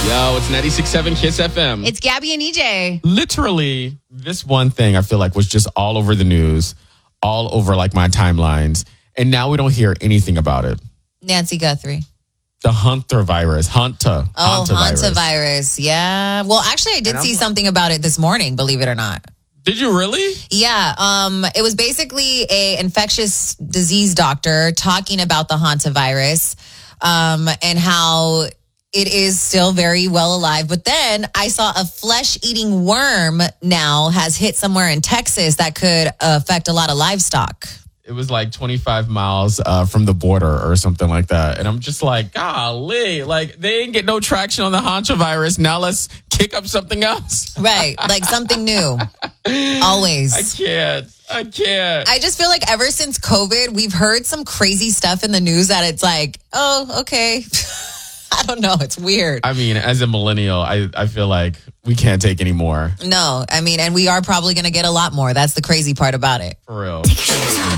Yo, it's 96.7 Kiss FM. It's Gabby and EJ. Literally, this one thing I feel like was just all over the news, all over like my timelines. And now we don't hear anything about it. Nancy Guthrie. The Hunter virus. Hantavirus. Yeah. Well, actually, I did see something about it this morning, believe it or not. Did you really? Yeah. It was basically a infectious disease doctor talking about the hantavirus and how it is still very well alive. But then I saw a flesh-eating worm now has hit somewhere in Texas that could affect a lot of livestock. It was like 25 miles from the border or something like that. And I'm just like, golly, like they ain't get no traction on the hantavirus. Now let's kick up something else. Right. Like something new. Always. I can't. I just feel like ever since COVID, we've heard some crazy stuff in the news that it's like, oh, okay. I don't know. It's weird. I mean, as a millennial, I feel like we can't take any more. No, I mean, and we are probably going to get a lot more. That's the crazy part about it. For real.